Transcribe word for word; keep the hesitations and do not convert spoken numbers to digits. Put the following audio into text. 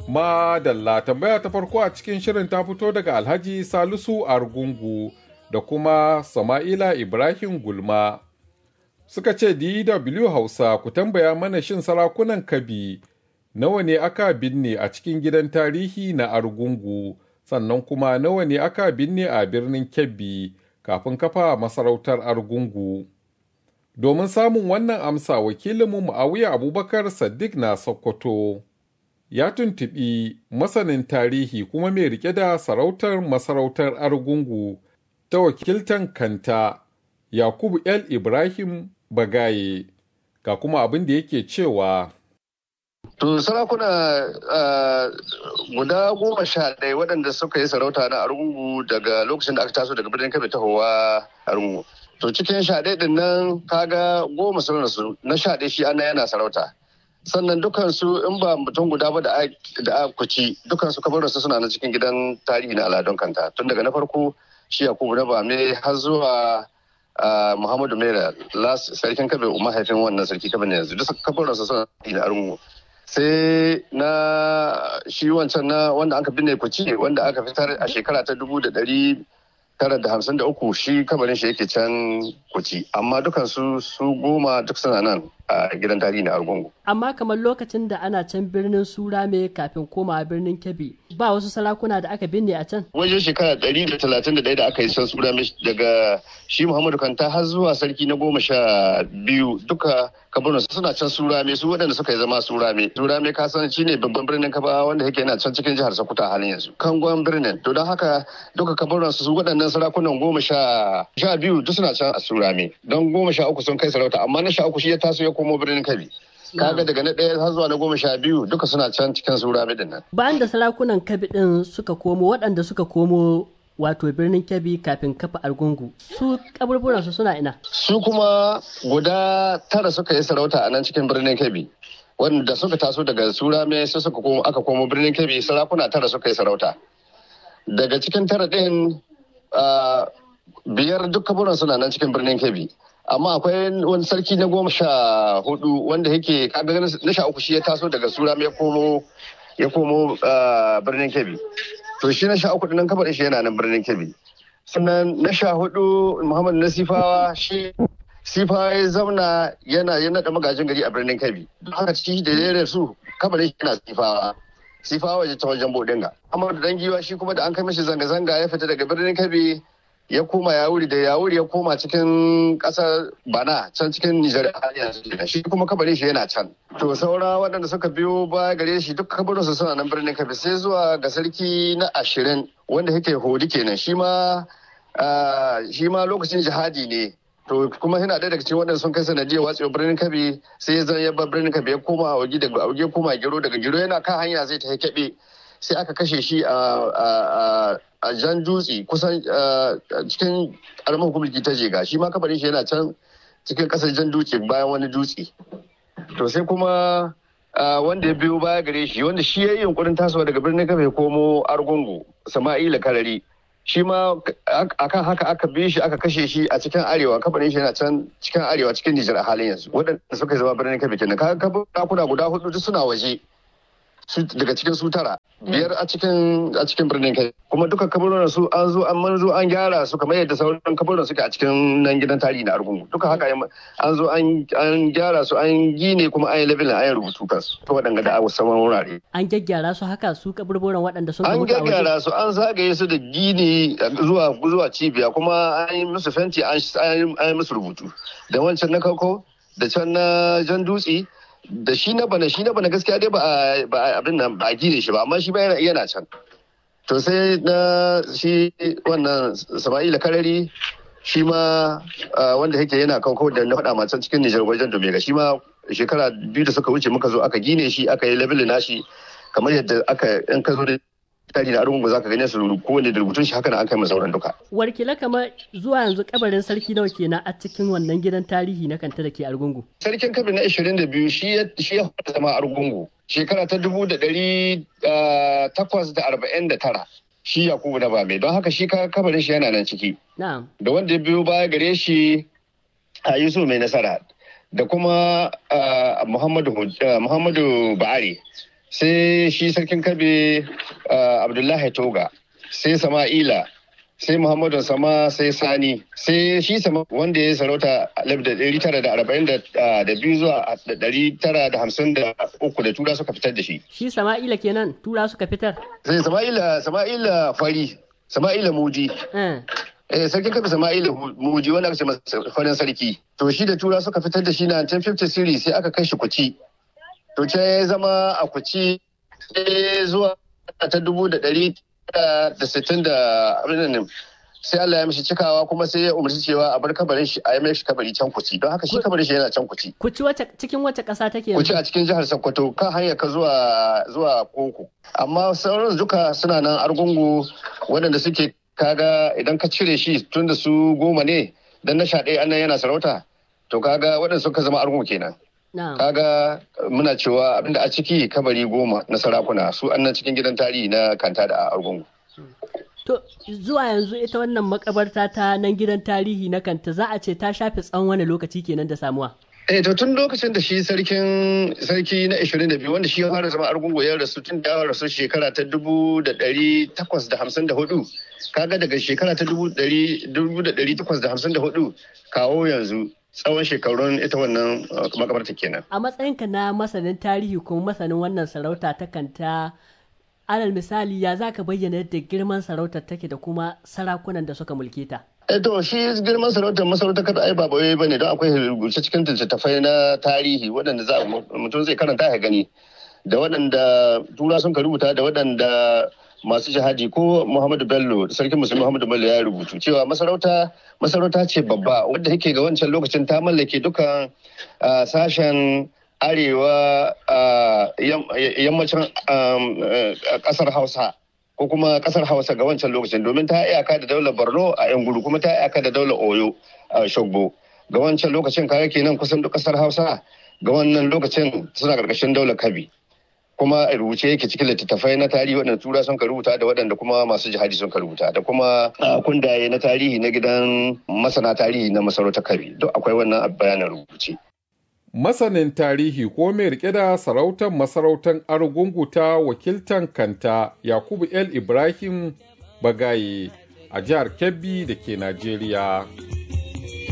Madalla tambaya ta farko a cikin shirin ta fito daga Alhaji Salisu Argungu da kuma Sama'ila Ibrahim Gulma. Suka ce D W Hausa ku tambaya mana shin sarakunan Kabi nawa ne aka binne a cikin gidan tarihi na Argungu, sannan kuma nawa ne aka binne a birnin Kebbi kafin kafa masarautar Argungu. Domin samun wannan amsa wakilinmu Muawiya Abubakar Saddiq na Sokoto ya tuntuɓi masanin tarihi kuma mai rike da sarautar masarautar Argungu ta wakiltan kanta Yakubu El Ibrahim Bagaye, ga kuma abin da yake cewa. To sarakuna uh, guda goma sha ɗaya waɗanda suka yi sarauta na Argungu daga lokacin da aka taso daga birnin Kebbi tahowa Argungu. To cikin sha ɗaya ɗin nan kaga goma sun rasu, na sha ɗaya shi ana yana sarauta. Sannan dukansu in ba mutum guda ba da a kuci dukansu kabararsu suna na cikin gidan tarihi na aladun kanta. Tun daga na farko shi Yakubu na Bame har zuwa Muhammadu Mera sarkin Kebbi mahaifin wannan sarki Kebbi ne yanzu. Duk kabararsu suna na Argungu. Sai na shi wancan na wanda aka binne kuci wanda aka fitar a shekara ta dubu da ɗari tara da hamsin da uku shi kabarin shi yake can kuci, amma dukan su su goma duk suna nan a gidan tarihi na Argungu. Amma kamar lokacin da ana can birnin Surame kafin koma birnin Kebbi ba wasu sarakuna da aka binne a can? Wajen shekara ɗari da talatin da ɗaya da aka yi can Surame daga shi Muhammadu Kanta har zuwa sarki na goma sha biyu duka kabarin suna can Surame, su waɗanda suka yi zama Surame. Surame ka san shi ne babban birnin Kaba wanda yake yana can cikin jihar Sokoto a halin yanzu. Kangon birnin, to don haka duka kabarin su waɗannan sarakunan goma sha sha biyu duk suna can a Surame. Don goma sha uku sun kai sarauta, amma na sha uku shi ya taso ya komo birnin Kebbi. Kaga daga na ɗaya har zuwa na goma sha biyu duka suna can cikin Surame din nan. Bayan da sarakunan Kebbi din suka komo, waɗanda suka komo wato birnin Kebbi kafin kafa Argungu, su kaburburansu suna ina? Su kuma guda tara suka yi sarauta a nan cikin birnin Kebbi. Wanda suka taso daga Surame sai suka komo aka komo birnin Kebbi, sarakuna tara suka yi sarauta. Daga cikin tara ɗin biyar duk kaburan suna nan cikin birnin Kebbi. Amma akwai wani sarki na goma sha hudu wanda yake kaga na sha uku shi ya taso daga Surame ya komo ya komo birnin Kebbi. To shi na sha uku nan kabarin shi yana nan birnin Kebbi. Sannan na sha hudu Muhammad na Sifawa shi Sifawa ya zauna yana yana da magajin gari a birnin Kebbi. Don haka shi da ya su kabarin shi yana Sifawa. Sifawa ya ta wajen Bodinga. Amma da dangiwa shi kuma da an kai mashi zanga-zanga ya fita daga birnin Kebbi ya koma Yawuri, da Yawuri ya koma cikin kasar Bana can cikin Nijar yanzu, shi kuma kabarin shi yana can. To saura waɗanda suka biyo baya gare shi duk kabarinsu suna nan birnin Kebbi, sai zuwa ga sarki na ashirin wanda yake Hodi kenan, shi ma shi ma lokacin jihadi ne. To kuma yana ɗaya daga cikin waɗanda sun kai sanadiyar watsewa birnin Kebbi, sai zan ya bar birnin Kebbi ya koma Augi, daga Augi ya koma Gero, daga Gero yana kan hanya zai ta Kebbi, sai aka kashe shi a a Jan Dutse kusan cikin ƙaramin hukumar ta Jega, shi ma kabarin shi yana can cikin ƙasar Jan Dutse bayan wani dutse. To sai kuma wanda ya biyo baya gare shi wanda shi ya yi yunkurin tasowa daga birnin Kebbi komo Argungu, Sama'ila Karari, shi ma akan haka aka bi shi aka kashe shi a cikin arewa, kabarin shi yana can cikin arewa cikin Nijar a halin yanzu. Waɗanda suka zama birnin Kebbi kenan, kaga kabura guda hudu duk suna waje daga cikin su tara, biyar a cikin a cikin birnin Kebbi, kuma duka kaburin su an zo an manzo an gyara su kamar yadda sauran kaburin suke a cikin nan gidan tarihi na Argungu. Duka haka an zo an an gyara su, an gine kuma an yi level an yi rubutu kansu to waɗanda da a saman wurare. An gyaggyara su haka su kaburburan waɗanda sun an gyaggyara su, an zagaye su da gini zuwa zuwa cibiya, kuma an yi musu fenti, an yi musu rubutu da wancan na Kako da can na Jan Dutse da shi na bana shi na bana gaskiya dai ba ba abin nan ba gine shi ba, amma shi ba yana yana can. To sai na shi wannan Sama'ila Karari shi ma wanda yake yana Kauko da na faɗa ma can cikin Nijar wajen Domega, shi ma shekara biyu da suka wuce muka zo aka gine shi, aka yi levelin nashi kamar yadda aka in ka zo da tarihi na Argungu zaka gane su kowane da rubutun shi haka na aka yi sauran duka. Warkila kamar zuwa yanzu kabarin sarki nawa kenan a cikin wannan gidan tarihi na kanta da ke Argungu? Sarkin Kebbi na ashirin da biyu shi ya shi ya zama Argungu shekara ta dubu da ɗari takwas da arba'in da tara, shi Yakubu na Bame, don haka shi kabarin shi yana nan ciki. Na'am. Da wanda ya biyo baya gare shi a Yusuf Mai Nasara da kuma Muhammadu Muhammadu Ba'ari. sai shi sarkin Kabe Abdullahi Toga, sai Sama'ila, sai Muhammadu Sama, sai Sani, sai shi Sama wanda ya sarauta alif da ɗari tara da arba'in da biyu zuwa ɗari tara da hamsin da uku da tura suka fitar da shi. Shi Sama'ila kenan tura suka fitar? Sai Sama'ila Sama'ila Fari, Sama'ila Muji. Eh, sarkin Kabe Sama'ila Muji wanda aka ce masa farin sarki. To shi da tura suka fitar da shi na nineteen fifty series sai aka kai shi Kuci. To ce ya zama a Kuci sai zuwa ta dubu da ɗari da sittin da abin nan sai Allah ya mishi cikawa kuma sai ya umarci cewa a bar kabarin shi a yi mai shi kabari can Kuci. Don haka shi kabarin shi yana can Kuci. Kuci wace cikin wace ƙasa take yanzu? Kuci a cikin jihar Sokoto kan hanyar ka zuwa zuwa Koko. Amma sauran duka suna nan Argungu waɗanda suke kaga idan ka cire shi tun da su goma ne dan na sha ɗaya annan yana sarauta to kaga waɗanda suka zama Argungu kenan. Kaga muna cewa abinda a ciki kabari goma na sarakuna su annan cikin gidan tarihi na Kanta da Argungu. To zuwa yanzu ita wannan makabarta ta nan gidan tarihi na Kanta za a ce ta shafe tsawon wani lokaci kenan da samuwa? Eh to tun lokacin da shi sarkin sarki na ashirin da biyu wanda shi ya fara zama Argungu ya rasu tun da ya rasu shekara ta dubu da ɗari takwas da hamsin da hudu kaga daga shekara ta dubu da ɗari takwas da hamsin da hudu kawo yanzu tsawon shekarun ita wannan makabarta kenan. A matsayinka na masanin tarihi kuma masanin wannan sarauta ta Kanta, alal misali ya za ka bayyana yadda girman sarautar take da kuma sarakunan da suka mulke ta? Eh to shi girman sarautar masarautar kada ai ba bawai bane don akwai rubuce cikin littattafai na tarihi waɗanda za mutum zai karanta ya gani da waɗanda tura sun ka rubuta da waɗanda masu jihadi ko Muhammadu Bello sarkin musulmi Muhammadu Bello ya rubutu cewa masarauta masarauta ce babba wadda yake ga wancan lokacin ta mallake dukan sashen arewa yammacin kasar Hausa ko kuma kasar Hausa ga wancan lokacin domin ta iyaka da daular Borno a yan gudu kuma ta iyaka da daular Oyo a Shogbo ga wancan lokacin kaga kenan kusan duk kasar Hausa ga wannan lokacin suna karkashin daular Kabi. Kuma a rubuce yake cikin littattafai na tarihi waɗanda tura sun ka rubuta da waɗanda kuma masu jihadi sun ka rubuta da kuma kundaye na tarihi na gidan masana tarihi na masarautar Kabi duk akwai wannan bayanan rubuce. Masanin tarihi ko mai rike da sarautar masarautar Argungu ta wakiltan Kanta Yakubu El Ibrahim Bagaye a jihar Kebbi da ke Najeriya.